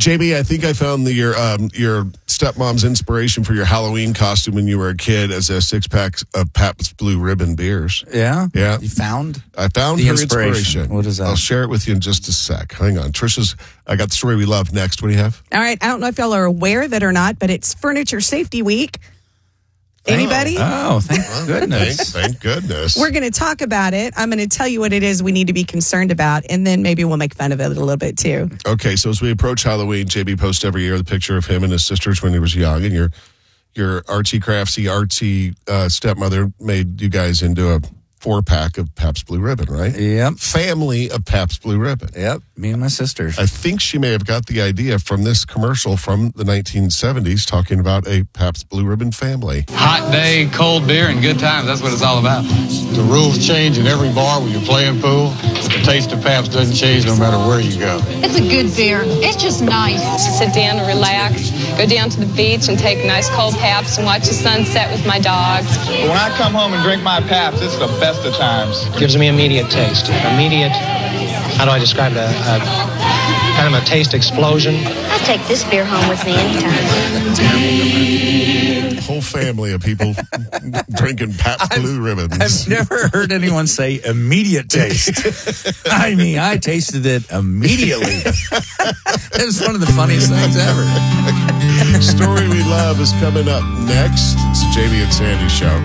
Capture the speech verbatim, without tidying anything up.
J B, I think I found the, your um, your stepmom's inspiration for your Halloween costume when you were a kid as a six pack of Pabst Blue Ribbon beers. Yeah, yeah. You found I found the her inspiration. inspiration. What is that? I'll share it with you in just a sec. Hang on, Trisha's. I got the story we love next. What do you have? All right, I don't know if y'all are aware of it or not, but it's Furniture Safety Week. Anybody? Oh, thank goodness. Thank, thank goodness. We're going to talk about it. I'm going to tell you what it is we need to be concerned about, and then maybe we'll make fun of it a little bit, too. Okay, so as we approach Halloween, J B posts every year the picture of him and his sisters when he was young, and your your artsy craftsy artsy uh, stepmother made you guys into a four pack of Pabst Blue Ribbon, right? Yep. Family of Pabst Blue Ribbon. Yep. Me and my sisters. I think she may have got the idea from this commercial from the nineteen seventies talking about a Pabst Blue Ribbon family. Hot day, cold beer, and good times. That's what it's all about. The rules change in every bar when you're playing pool. The taste of Pabst doesn't change no matter where you go. It's a good beer. It's just nice. Sit down and relax, go down to the beach and take a nice cold Pabst and watch the sunset with my dogs. When I come home and drink my Pabst, it's the best of times. Gives me immediate taste. Immediate, how do I describe it? A, a, kind of a taste explosion. I'll take this beer home with me anytime. A whole family of people drinking Pabst Blue Ribbons. I've never heard anyone say immediate taste. I mean, I tasted it immediately. It was one of the funniest things ever. Story we love is coming up next. It's the J B and Sandy Show.